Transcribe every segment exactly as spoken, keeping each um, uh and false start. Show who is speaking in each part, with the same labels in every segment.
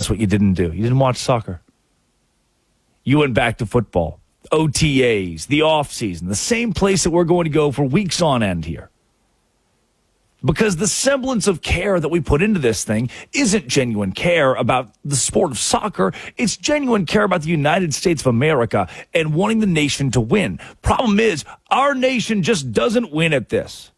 Speaker 1: guess what you didn't do? You didn't watch soccer. You went back to football, O T As, the offseason, the same place that we're going to go for weeks on end here. Because the semblance of care that we put into this thing isn't genuine care about the sport of soccer. It's genuine care about the United States of America and wanting the nation to win. Problem is, our nation just doesn't win at this.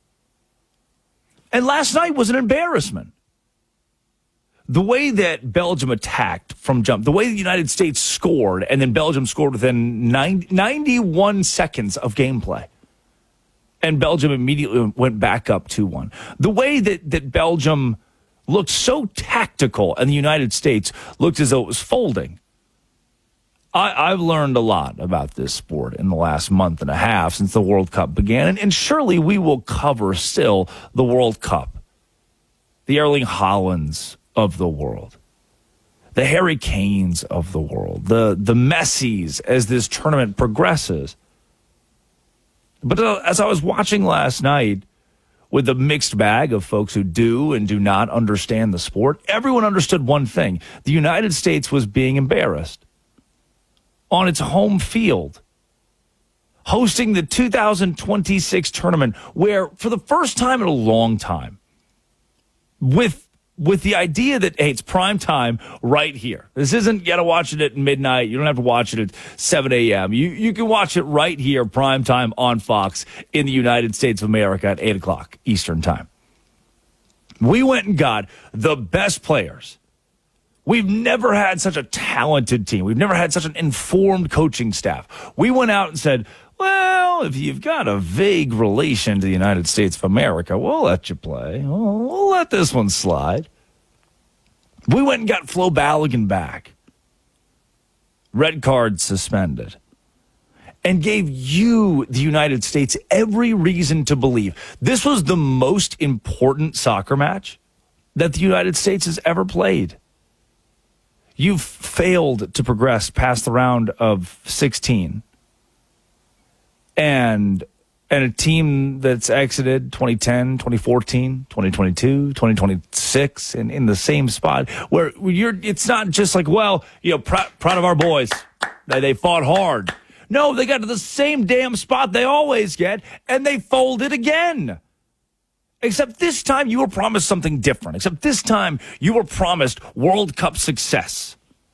Speaker 1: And last night was an embarrassment. The way that Belgium attacked from jump, the way the United States scored, and then Belgium scored within ninety, ninety-one seconds of gameplay. And Belgium immediately went back up two one. The way that, that Belgium looked so tactical and the United States looked as though it was folding. I, I've learned a lot about this sport in the last month and a half since the World Cup began. And, and surely we will cover still the World Cup. The Erling Haalands of the world. The Harry Kanes of the world. The, the Messis as this tournament progresses. But uh, as I was watching last night with the mixed bag of folks who do and do not understand the sport, everyone understood one thing. The United States was being embarrassed on its home field, hosting the two thousand twenty-six tournament where, for the first time in a long time, with with the idea that, hey, it's prime time right here. This isn't, you got to watch it at midnight. You don't have to watch it at seven a.m. You you can watch it right here, prime time on Fox in the United States of America at eight o'clock Eastern time. We went and got the best players. We've never had such a talented team. We've never had such an informed coaching staff. We went out and said, well, if you've got a vague relation to the United States of America, we'll let you play. We'll, we'll let this one slide. We went and got Flo Balogun back. Red card suspended. And gave you, the United States, every reason to believe this was the most important soccer match that the United States has ever played. You've failed to progress past the round of sixteen. And and a team that's exited twenty ten, twenty fourteen, twenty twenty-two, twenty twenty-six, and in the same spot where you're, it's not just like, well, you know, pr- proud of our boys. They, they fought hard. No, they got to the same damn spot they always get, and they folded again. Except this time you were promised something different. Except this time you were promised World Cup success.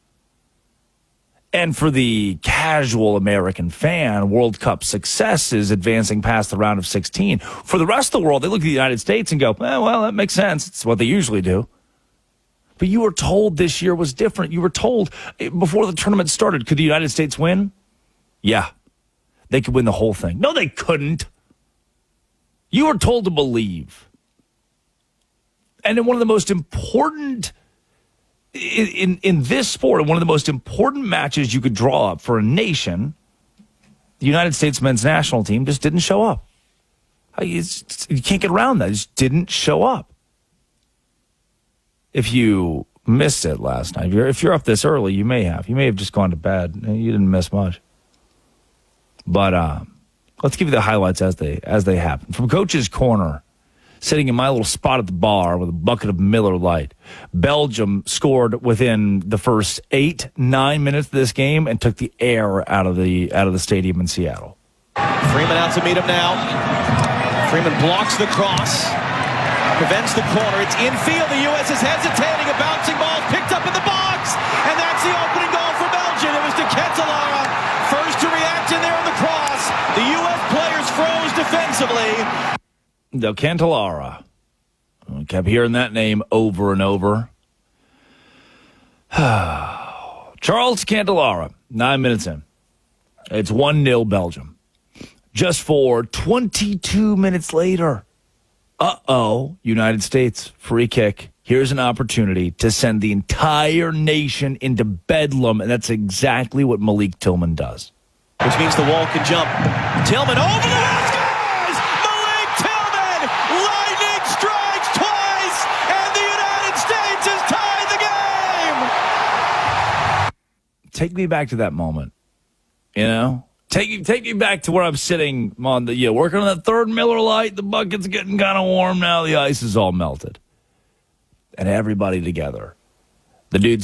Speaker 1: And for the casual American fan, World Cup success is advancing past the round of sixteen. For the rest of the world, they look at the United States and go, eh, well, that makes sense. It's what they usually do. But you were told this year was different. You were told before the tournament started, could the United States win? Yeah. They could win the whole thing. No, they couldn't. You were told to believe. And in one of the most important In, in in this sport, one of the most important matches you could draw up for a nation, the United States men's national team just didn't show up. You, you can't get around that. It just didn't show up. If you missed it last night, if you're, if you're up this early, you may have. You may have just gone to bed. You didn't miss much. But uh, let's give you the highlights as they as they happen. From Coach's Corner, sitting in my little spot at the bar with a bucket of Miller Lite, Belgium scored within the first eight, nine minutes of this game and took the air out of the out of the stadium in Seattle.
Speaker 2: Freeman out to meet him now. Freeman blocks the cross, prevents the corner. It's infield. The U S is hesitating. A bouncing ball picked up in the box, and that's the opening goal for Belgium. It was De Ketelaere first to react in there on the cross. The U S players froze defensively.
Speaker 1: De Ketelaere. I kept hearing that name over and over. Charles Ketelaere, nine minutes in. It's one nil Belgium. Just for twenty-two minutes later. Uh-oh, United States, free kick. Here's an opportunity to send the entire nation into bedlam, and that's exactly what Malik Tillman does.
Speaker 2: Which means the wall can jump. Tillman over the wall! Malik Tillman! Lightning strikes twice, and the United States has tied the game!
Speaker 1: Take me back to that moment, you know? Take, take me back to where I'm sitting on the, you know, working on that third Miller Lite. The bucket's getting kind of warm now. The ice is all melted. And everybody together. The dude